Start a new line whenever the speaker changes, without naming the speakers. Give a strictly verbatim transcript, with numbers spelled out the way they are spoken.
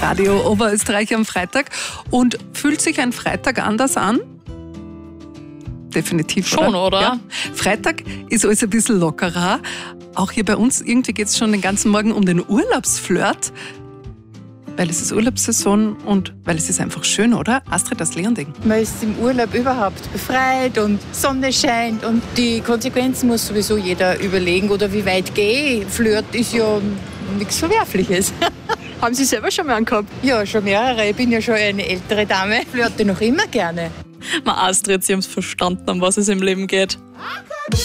Radio Oberösterreich am Freitag. Und fühlt sich ein Freitag anders an? Definitiv,
Schon,
oder?
oder?
Ja. Freitag ist alles ein bisschen lockerer. Auch hier bei uns, irgendwie geht es schon den ganzen Morgen um den Urlaubsflirt. Weil es ist Urlaubssaison und weil es ist einfach schön, oder? Astrid aus Leonding.
Man ist im Urlaub überhaupt befreit und Sonne scheint und die Konsequenzen muss sowieso jeder überlegen. Oder wie weit gehe ich? Flirt ist ja nichts Verwerfliches.
Haben Sie selber schon mal angehabt?
Ja, schon mehrere. Ich bin ja schon eine ältere Dame. Flirte noch immer gerne.
Ma Astrid, Sie haben es verstanden, um was es im Leben geht.